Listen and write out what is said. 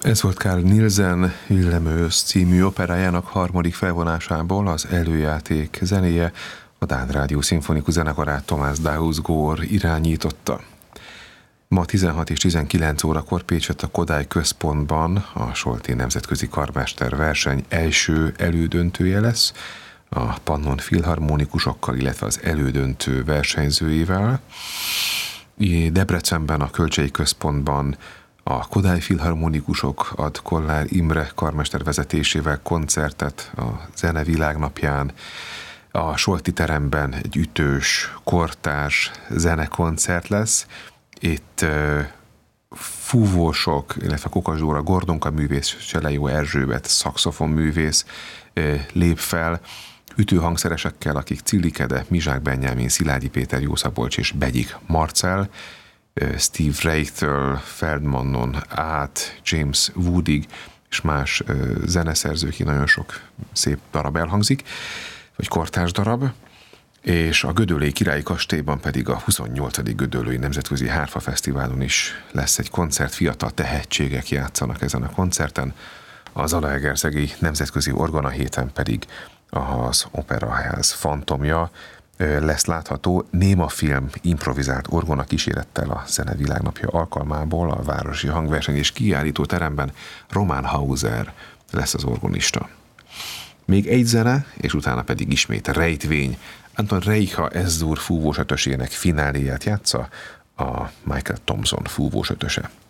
Ez volt Carl Nielsen Villemősz című operájának harmadik felvonásából az előjáték zenéje, a Dán Rádió Szimfonikus Zenekarát Thomas Dausgaard irányította. Ma 16 és 19 órakor Pécsett a Kodály Központban a Solti Nemzetközi Karmester verseny első elődöntője lesz, a Pannon filharmonikusokkal, illetve az elődöntő versenyzőivel. Debrecenben a Kölcsei Központban a Kodály filharmonikusok ad Kollár Imre karmester vezetésével koncertet a Zene Világnapján. A Solti teremben egy ütős, kortárs zenekoncert lesz. Itt fúvósok, illetve Kokas Zsóra, Gordonka művész, Selejó Erzsébet, szaxofon művész lép fel, ütőhangszeresekkel, akik Cillikede, Mizsák Benyámin, Szilágyi Péter, Jó Szabolcs és Begyik Marcell, Steve Reich-től Feldmannon át James Woodig és más zeneszerzők, nagyon sok szép darab elhangzik, vagy kortárs darab, és a Gödöllői Királyi Kastélyban pedig a 28. Gödöllői Nemzetközi Hárfa Fesztiválon is lesz egy koncert, fiatal tehetségek játszanak ezen a koncerten, a Zalaegerszegi Nemzetközi Orgona héten pedig az Operaház fantomja lesz látható némafilm improvizált orgona kísérettel a Zene Világnapja alkalmából a Városi Hangverseny és Kiállító teremben Roman Hauser lesz az orgonista. Még egy zene, és utána pedig ismét rejtvény. Anton Reicha Ezdúr fúvósötösének fináléját játsza a Michael Thompson fúvósötöse.